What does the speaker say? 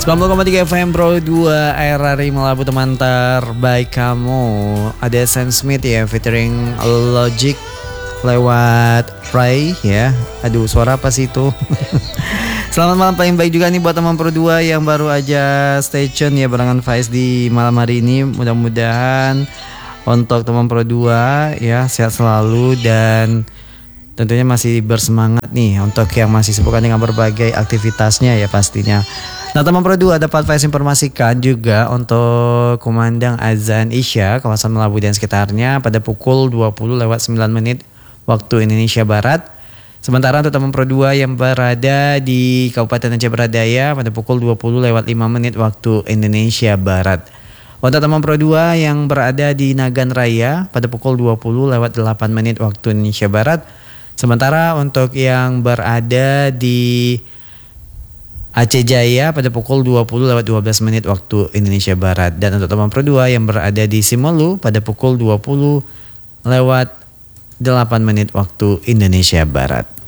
90,3 FM Pro 2 RRI Melabu, teman terbaik kamu. Ada Sam Smith ya featuring Logic lewat Pray ya. Aduh, suara apa sih itu? Selamat malam paling baik juga nih buat teman Pro 2 yang baru aja stay tune ya barengan Faiz di malam hari ini. Mudah-mudahan untuk teman Pro 2 ya sehat selalu dan tentunya masih bersemangat nih untuk yang masih sibuk dengan berbagai aktivitasnya ya pastinya. Nah, teman Pro 2 dapat Faiz informasikan juga untuk kumandang azan Isya kawasan Melabu dan sekitarnya pada pukul 20:09 waktu Indonesia Barat. Sementara untuk teman Pro 2 yang berada di Kabupaten Aceh Berdaya pada pukul 20:05 waktu Indonesia Barat. Untuk teman Pro 2 yang berada di Nagan Raya pada pukul 20:08 waktu Indonesia Barat. Sementara untuk yang berada di Aceh Jaya pada pukul 20:12 waktu Indonesia Barat. Dan untuk teman Pro 2 yang berada di Simolu pada pukul 20:08 waktu Indonesia Barat.